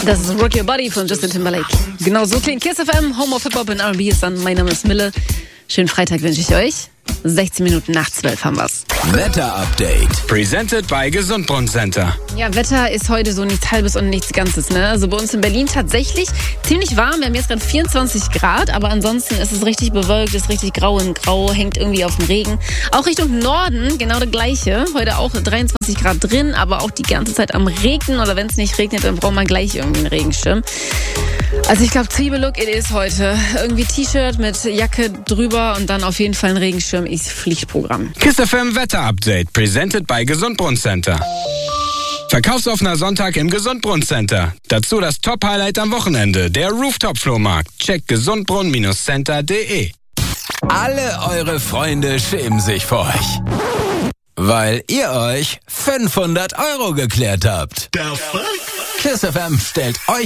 Das ist Rock Your Body von Justin Timberlake. Genau so klingt Kiss FM. Home of Hip-Hop und R&B ist dann. Mein Name ist Mille. Schönen Freitag wünsche ich euch. 16 Minuten nach 12 haben wir's. Wetter-Update. Presented by Gesundbrunnen Center. Ja, Wetter ist heute so nichts Halbes und nichts Ganzes, ne? Also bei uns in Berlin tatsächlich ziemlich warm. Wir haben jetzt gerade 24 Grad, aber ansonsten ist es richtig bewölkt, ist richtig grau in grau, hängt irgendwie auf dem Regen. Auch Richtung Norden genau das Gleiche. Heute auch 23 Grad drin, aber auch die ganze Zeit am Regnen. Oder wenn es nicht regnet, dann braucht man gleich irgendwie einen Regenschirm. Also ich glaube, Zwiebellook it is heute. Irgendwie T-Shirt mit Jacke drüber und dann auf jeden Fall ein Regenschirm ist Pflichtprogramm. Kiss FM Wetter-Update. Presented by Gesundbrunnen Center. Verkaufsoffener Sonntag im Gesundbrunnen Center. Dazu das Top-Highlight am Wochenende, der Rooftop-Flohmarkt. Checkt gesundbrunnen-center.de. Alle eure Freunde schämen sich vor euch. Weil ihr euch 500 € geklärt habt. Kiss FM stellt euch